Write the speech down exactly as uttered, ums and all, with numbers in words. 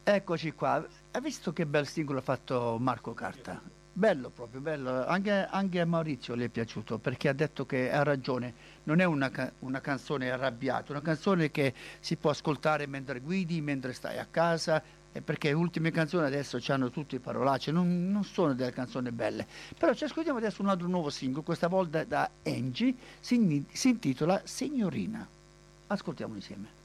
Eccoci qua. Hai visto che bel singolo ha fatto Marco Carta? Bello proprio, bello. Anche, anche a Maurizio le è piaciuto perché ha detto che ha ragione. Non è una, ca- una canzone arrabbiata, una canzone che si può ascoltare mentre guidi, mentre stai a casa. E perché le ultime canzoni adesso hanno tutte parolacce, non, non sono delle canzoni belle. Però ci ascoltiamo adesso un altro nuovo singolo, questa volta da Angie, si, si intitola Signorina. Ascoltiamo insieme.